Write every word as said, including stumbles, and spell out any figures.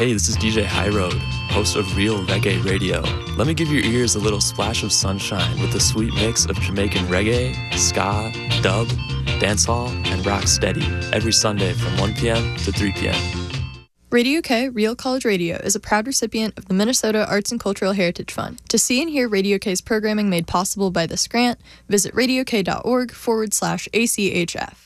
Hey, this is D J High Road, host of Real Reggae Radio. Let me give your ears a little splash of sunshine with a sweet mix of Jamaican reggae, ska, dub, dancehall, and rock steady every Sunday from one p.m. to three p.m. Radio K, Real College Radio, is a proud recipient of the Minnesota Arts and Cultural Heritage Fund. To see and hear Radio K's programming made possible by this grant, visit radiok.org forward slash ACHF.